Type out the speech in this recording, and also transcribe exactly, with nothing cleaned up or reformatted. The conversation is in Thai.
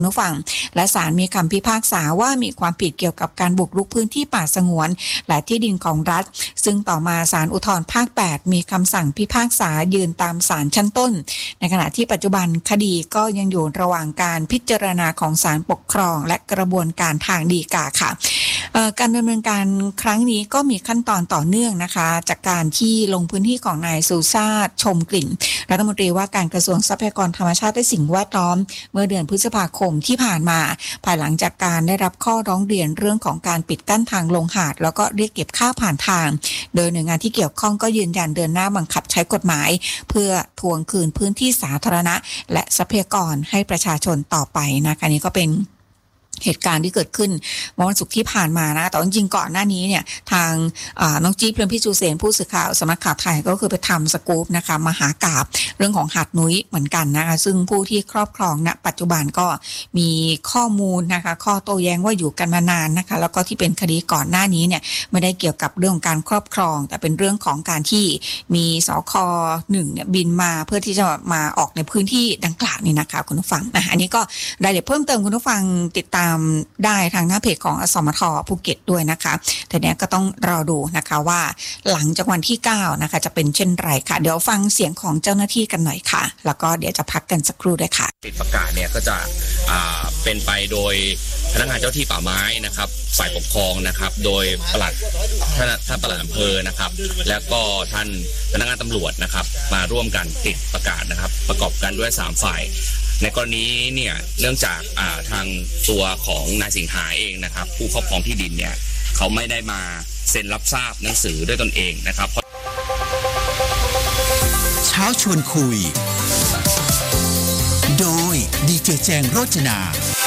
ผู้ฟังและศาลมีคำพิพากษาว่ามีความผิดเกี่ยวกับการบุกรุกพื้นที่ป่าสงวนและที่ดินของรัฐซึ่งต่อมาศาลอุทธรณ์ภาคแปดมีคำสั่งพิพากษายืนตามศาลชั้นต้นในขณะที่ปัจจุบันคดีก็ยังอยู่ระหว่างการพิจารณาของศาลปกครองและกระบวนการทางฎีกาค่ะการดำเนินการครั้งนี้ก็มีขั้นตอนต่อเนื่องนะคะจากการที่ลงพื้นที่ของนายสุชาติชมกลิ่นรัฐมนตรีว่าการกระทรวงทรัพยากรธรรมชาติและสิ่งแวดล้อมเมื่อเดือนพฤษภาคมที่ผ่านมาภายหลังจากการได้รับข้อร้องเรียนเรื่องของการปิดกั้นทางลงหาดแล้วก็เรียกเก็บค่าผ่านทางโดยหน่วยงานที่เกี่ยวข้องก็ยืนยันเดินหน้าบังคับใช้กฎหมายเพื่อทวงคืนพื้นที่สาธารณะและทรัพยากรให้ประชาชนต่อไปนะคะนี่ก็เป็นเหตุการณ์ที่เกิดขึ้นเมื่อวันศุกร์ที่ผ่านมานะแต่จริงๆก่อนหน้านี้เนี่ยทางน้องจี๊บเพื่อนพี่จูเซนผู้สื่อข่าวสำนักข่าวไทยก็คือไปทำสกู๊ปนะคะมหากาพย์เรื่องของหาดนุ้ยเหมือนกันนะคะซึ่งผู้ที่ครอบครองณปัจจุบันก็มีข้อมูลนะคะข้อโต้แย้งว่าอยู่กันมานานนะคะแล้วก็ที่เป็นคดีก่อนหน้านี้เนี่ยไม่ได้เกี่ยวกับเรื่องของการครอบครองแต่เป็นเรื่องของการที่มีสคหนึ่งเนี่ยบินมาเพื่อที่จะมาออกในพื้นที่ดังกล่าวนี่นะคะคุณผู้ฟังนะอันนี้ก็รายละเอียดเพิ่มเติมคุณผู้ฟังติดตามได้ทางหน้าเพจของอสมทภูเก็ตด้วยนะคะแต่เนี้ยก็ต้องรอดูนะคะว่าหลังจากวันที่เก้านะคะจะเป็นเช่นไรค่ะเดี๋ยวฟังเสียงของเจ้าหน้าที่กันหน่อยค่ะแล้วก็เดี๋ยวจะพักกันสักครู่ด้วยค่ะติดประกาศเนี่ยก็จะอ่าเป็นไปโดยพนักงานเจ้าที่ป่าไม้นะครับฝ่ายปกครองนะครับโดยปลัดท่านท่านปลัดอำเภอนะครับแล้วก็ท่านพนักงานตำรวจนะครับมาร่วมกันติดประกาศนะครับประกอบกันด้วยสามฝ่ายในกรณีเนี่ยเนื่องจากอ่าทางตัวของนายสิงหาเองนะครับผู้ครอบครองที่ดินเนี่ยเขาไม่ได้มาเซ็นรับทราบหนังสือด้วยตนเองนะครับเช้าชวนคุยโดยดีเจแจงโรจนา